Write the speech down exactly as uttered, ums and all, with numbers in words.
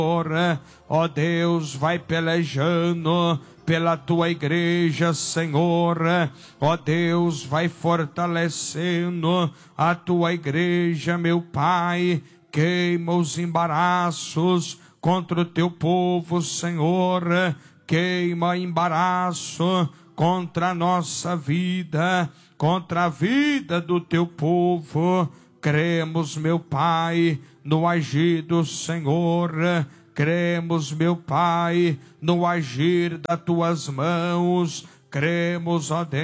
Ó Deus, vai pelejando pela tua igreja, Senhor. Ó Deus, vai fortalecendo a tua igreja, meu Pai. Queima os embaraços contra o teu povo, Senhor. Queima embaraço contra a nossa vida, contra a vida do teu povo. Cremos, meu Pai, no agir do Senhor. Cremos, meu Pai, no agir das tuas mãos. Cremos, ó Deus.